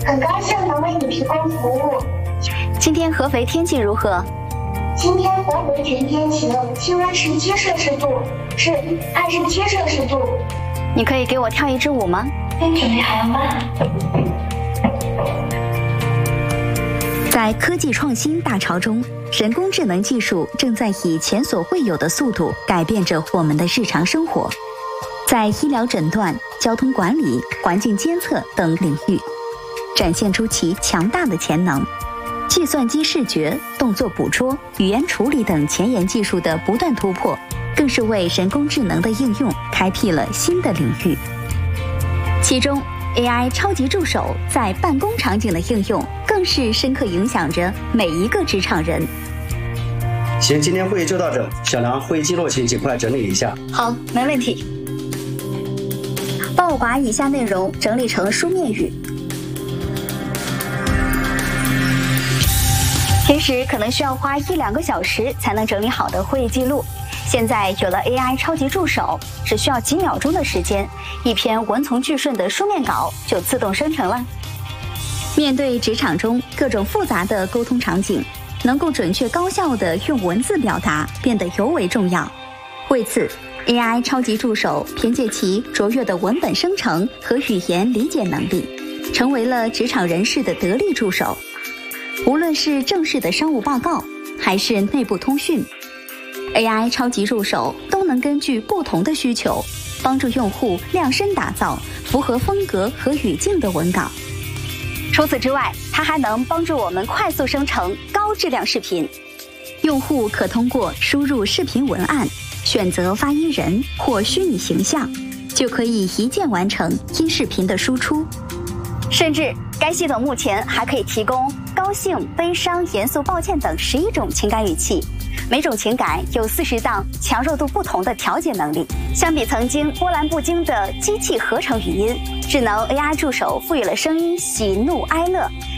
很高兴能为你提供服务。 今天合肥天气如何？ 今天合肥全天晴，气温17摄氏度，是27摄氏度。 你可以给我跳一支舞吗？ 准备好了吗？ 在科技创新大潮中，人工智能技术正在以前所未有的速度改变着我们的日常生活。在医疗诊断、交通管理、环境监测等领域，展现出其强大的潜能。计算机视觉、动作捕捉、语言处理等前沿技术的不断突破，更是为人工智能的应用开辟了新的领域。其中 AI 超级助手在办公场景的应用，更是深刻影响着每一个职场人。 行，今天会议就到这。小梁，会议记录请尽快整理一下。 好，没问题。帮我把以下内容整理成书面语。平时可能需要花1-2个小时才能整理好的会议记录，现在有了 AI 超级助手，只需要几秒钟的时间，一篇文从句顺的书面稿就自动生成了。 面对职场中各种复杂的沟通场景，能够准确高效地用文字表达变得尤为重要。为此， AI 超级助手凭借其卓越的文本生成和语言理解能力，成为了职场人士的得力助手。无论是正式的商务报告，还是内部通讯， AI 超级助手都能根据不同的需求，帮助用户量身打造符合风格和语境的文稿。 除此之外，它还能帮助我们快速生成高质量视频。 用户可通过输入视频文案，选择发音人或虚拟形象，就可以一键完成音视频的输出。 甚至该系统目前还可以提供高兴、悲伤、严肃、抱歉等11种情感语气，每种情感有40档强弱度不同的调节能力。相比曾经波澜不惊的机器合成语音，智能 AI 助手赋予了声音喜怒哀乐，